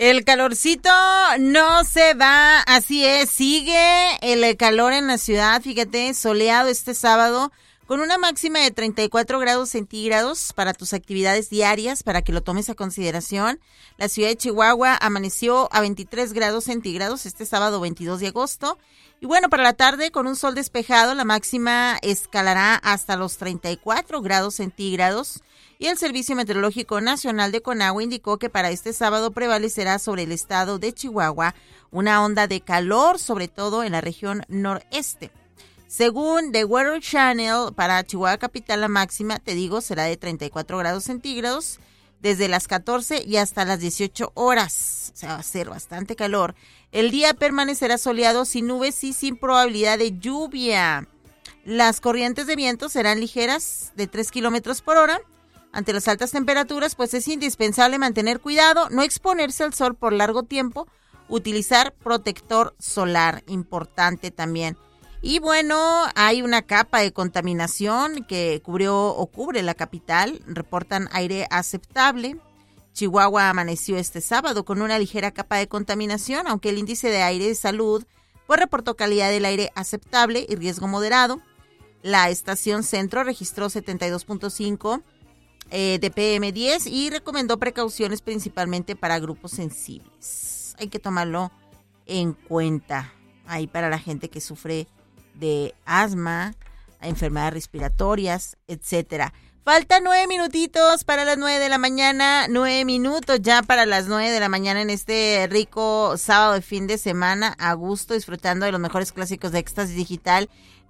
El calorcito no se va, así es, sigue el calor en la ciudad, fíjate, soleado este sábado, con una máxima de 34 grados centígrados para tus actividades diarias, para que lo tomes a consideración. La ciudad de Chihuahua amaneció a 23 grados centígrados este sábado 22 de agosto. Y bueno, para la tarde, con un sol despejado, la máxima escalará hasta los 34 grados centígrados. Y el Servicio Meteorológico Nacional de Conagua indicó que para este sábado prevalecerá sobre el estado de Chihuahua una onda de calor, sobre todo en la región noreste. Según The Weather Channel, para Chihuahua Capital la máxima, te digo, será de 34 grados centígrados desde las 14 y hasta las 18 horas. O sea, va a ser bastante calor. El día permanecerá soleado, sin nubes y sin probabilidad de lluvia. Las corrientes de viento serán ligeras, de 3 kilómetros por hora. Ante las altas temperaturas, pues es indispensable mantener cuidado, no exponerse al sol por largo tiempo, utilizar protector solar, importante también. Y bueno, hay una capa de contaminación que cubre la capital, reportan aire aceptable. Chihuahua amaneció este sábado con una ligera capa de contaminación, aunque el índice de aire de salud pues reportó calidad del aire aceptable y riesgo moderado. La estación Centro registró 72.5 de PM10 y recomendó precauciones principalmente para grupos sensibles. Hay que tomarlo en cuenta ahí para la gente que sufre de asma, enfermedades respiratorias, etcétera. Faltan 9 minutitos para las 9 de la mañana, 9 minutos ya para las 9 de la mañana en este rico sábado de fin de semana, a gusto, disfrutando de los mejores clásicos de Éxtasis Digital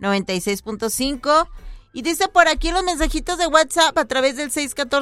96.5. Y dice por aquí los mensajitos de WhatsApp a través del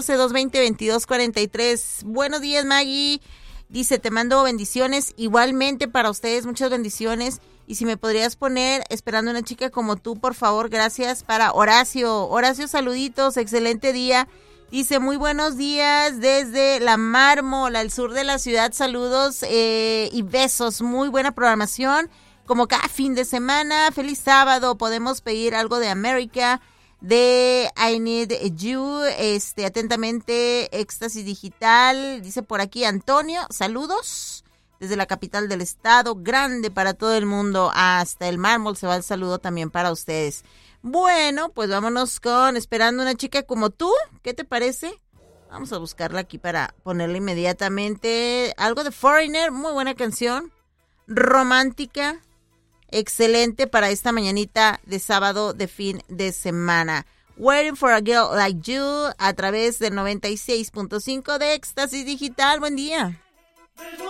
614-220-2243. Buenos días, Maggie. Dice, te mando bendiciones. Igualmente para ustedes, muchas bendiciones. Y si me podrías poner Esperando una chica como tú, por favor, gracias. Para Horacio. Horacio, saluditos, excelente día. Dice, muy buenos días desde La Mármol, al sur de la ciudad. Saludos y besos. Muy buena programación. Como cada fin de semana. Feliz sábado. Podemos pedir algo de América, de I Need You, atentamente, Éxtasis Digital, dice por aquí Antonio, saludos desde la capital del estado, grande para todo el mundo, hasta el Mármol se va el saludo también para ustedes. Bueno, pues vámonos con Esperando una chica como tú, ¿qué te parece? Vamos a buscarla aquí para ponerle inmediatamente algo de Foreigner, muy buena canción, romántica, excelente para esta mañanita de sábado de fin de semana. Waiting for a Girl Like You a través del 96.5 de Éxtasis Digital. Buen día.